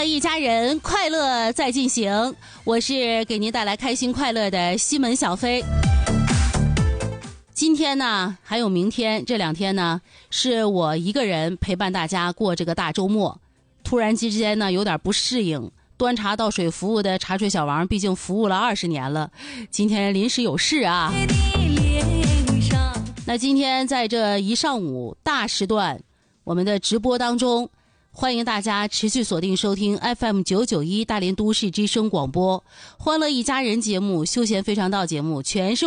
乐一家人，快乐在进行。我是给您带来开心快乐的西门小飞。今天呢，还有明天，这2天呢，是我一个人陪伴大家过这个大周末。突然之间呢，有点不适应。端茶倒水服务的茶水小王，毕竟服务了20年了，今天临时有事啊。那今天在这一上午大时段，我们的直播当中，欢迎大家持续锁定收听 FM991 大连都市之声广播，欢乐一家人节目、休闲非常道节目，全是